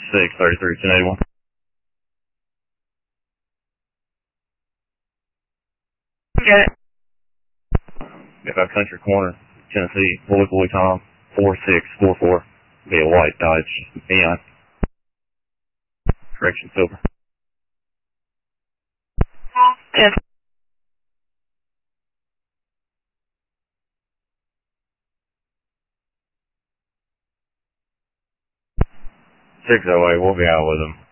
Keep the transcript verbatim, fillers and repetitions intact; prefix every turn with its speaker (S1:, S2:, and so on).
S1: six, thirty-three, ten eighty-one.
S2: Got it.
S1: Got that Country Corner, Tennessee, Boy Boy Tom, four six four four. Be a white Dodge Neon. Correction, silver.
S2: ten.
S1: six oh eight, we'll be out with him.